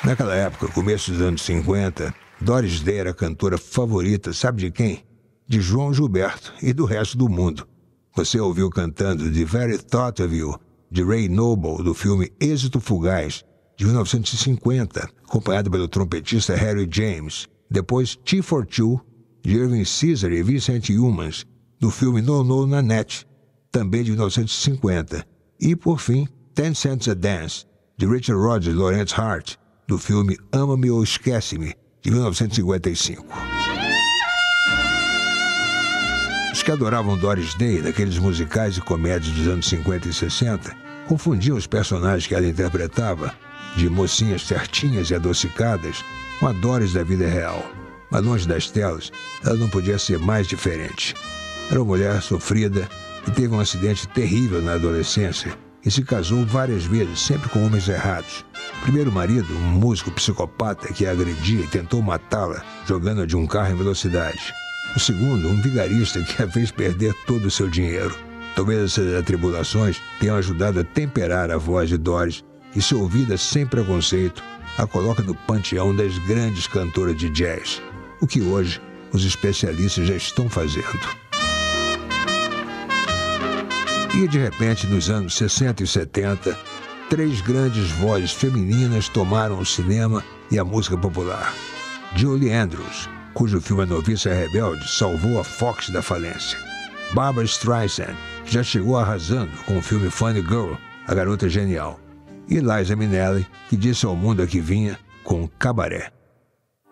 Naquela época, começo dos anos 50, Doris Day era a cantora favorita, sabe de quem? De João Gilberto e do resto do mundo. Você ouviu cantando The Very Thought of You, de Ray Noble, do filme Êxito Fugaz, de 1950, acompanhado pelo trompetista Harry James. Depois, Tea for Two, de Irving Caesar e Vincent Youmans, do filme No No Nanette, também de 1950. E, por fim, Ten Cents a Dance, de Richard Rodgers e Lawrence Hart, do filme Ama-me ou Esquece-me, de 1955. Os que adoravam Doris Day, daqueles musicais e comédias dos anos 50 e 60, confundiam os personagens que ela interpretava, de mocinhas certinhas e adocicadas, com a Doris da vida real. Mas longe das telas, ela não podia ser mais diferente. Era uma mulher sofrida e teve um acidente terrível na adolescência e se casou várias vezes, sempre com homens errados. O primeiro marido, um músico psicopata que a agredia e tentou matá-la, jogando-a de um carro em velocidade. O segundo, um vigarista que a fez perder todo o seu dinheiro. Talvez essas atribulações tenham ajudado a temperar a voz de Doris e, se ouvida sem preconceito, a coloca no panteão das grandes cantoras de jazz, o que hoje os especialistas já estão fazendo. E, de repente, nos anos 60 e 70, três grandes vozes femininas tomaram o cinema e a música popular. Julie Andrews, cujo filme A Noviça Rebelde salvou a Fox da falência. Barbra Streisand, que já chegou arrasando com o filme Funny Girl, A Garota Genial. E Liza Minnelli, que disse ao mundo a que vinha com Cabaré.